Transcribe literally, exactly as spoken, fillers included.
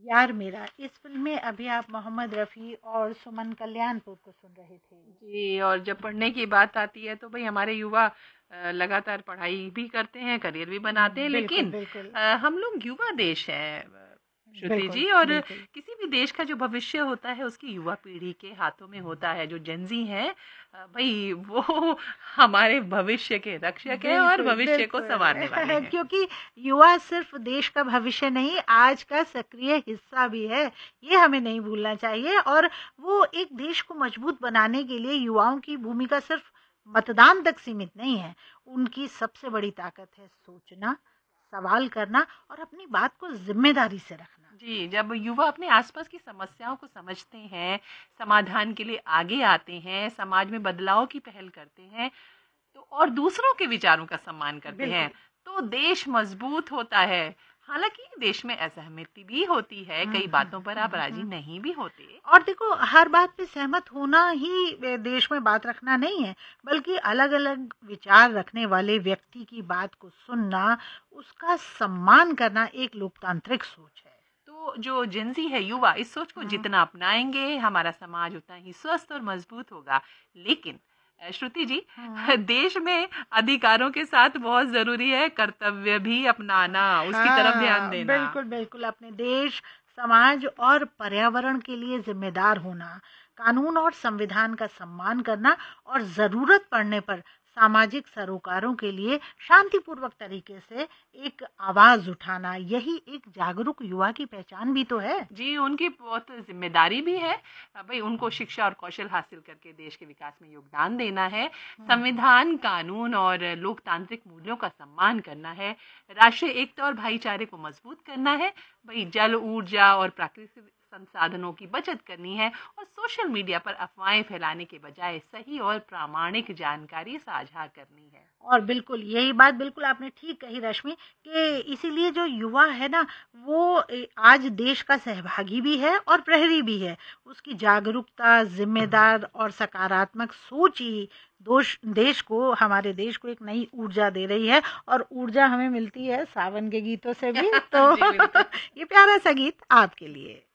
यार मेरा, इस फिल्म में अभी आप मोहम्मद रफ़ी और सुमन कल्याणपुर को सुन रहे थे। जी, और जब पढ़ने की बात आती है तो भाई हमारे युवा अ, लगातार पढ़ाई भी करते हैं, करियर भी बनाते हैं, बिल्कुल लेकिन बिल्कुल। अ, हम लोग युवा देश है अ, श्रुति बिल्कुल जी, और बिल्कुल। किसी भी देश का जो भविष्य होता है उसकी युवा पीढ़ी के हाथों में होता है। जो जेनजी है अ, भाई वो हमारे भविष्य के रक्षक है और बिल्कुल भविष्य को संवारने वाले बिल्कुल। हैं। क्योंकि युवा सिर्फ देश का भविष्य नहीं, आज का सक्रिय हिस्सा भी है। ये हमें नहीं भूलना चाहिए। और वो एक देश को मजबूत बनाने के लिए युवाओं की भूमिका सिर्फ मतदान तक सीमित नहीं है। उनकी सबसे बड़ी ताकत है सोचना, सवाल करना और अपनी बात को जिम्मेदारी से रखना। जी, जब युवा अपने आसपास की समस्याओं को समझते हैं, समाधान के लिए आगे आते हैं, समाज में बदलाव की पहल करते हैं, तो और दूसरों के विचारों का सम्मान करते हैं, बिल्कुल। तो देश मजबूत होता है। हालांकि देश में असहमति भी होती है, हुँ, कई हुँ, बातों पर आप हुँ, राजी हुँ। नहीं भी होते। और देखो, हर बात पे सहमत होना ही ए, देश में बात रखना नहीं है, बल्कि अलग-अलग विचार रखने वाले व्यक्ति की बात को सुनना, उसका सम्मान करना एक लोकतांत्रिक सोच है। तो जो जेंजी है, युवा, इस सोच को हुँ, जितना अपनाएंगे हमारा समाज उतना ही स्वस्थ और मजबूत होगा। लेकिन अ, श्रुति जी, हुँ। देश में अधिकारों के साथ बहुत जरूरी है कर्तव्य भी अपनाना, उसकी तरफ ध्यान हाँ, देना। बिल्कुल, बिल्कुल। अपने देश, समाज और पर्यावरण के लिए ज़िम्मेदार होना, कानून और संविधान का सम्मान करना और ज़रूरत पड़ने पर सामाजिक सरोकारों के लिए शांतिपूर्वक तरीके से एक आवाज़ उठाना, यही एक जागरूक युवा की पहचान भी तो है। जी, उनकी बहुत ज़िम्मेदारी भी है। अ, भई उनको शिक्षा और कौशल हासिल करके देश के विकास में योगदान देना है। हुँ, हुँ। संविधान, कानून और लोकतांत्रिक मूल्यों का सम्मान करना है। राष्ट्रीय एकता और भाईचारे को मजबूत करना है। भई जल, ऊर्जा और प्राकृतिक संसाधनों की बचत करनी है, और सोशल मीडिया पर अफ़वाहें फैलाने के बजाय सही और प्रामाणिक जानकारी साझा करनी है। और बिल्कुल, यही बात बिल्कुल आपने ठीक कही रश्मि, कि इसीलिए जो युवा है ना, वो ए, आज देश का सहभागी भी है और प्रहरी भी है। उसकी जागरूकता, ज़िम्मेदार और सकारात्मक सोच ही दोश देश को हमारे देश को एक नई ऊर्जा दे रही है। और ऊर्जा हमें मिलती है सावन के गीतों से भी। तो जी, बिल्कुल। ये प्यारा-सा गीत आपके लिए।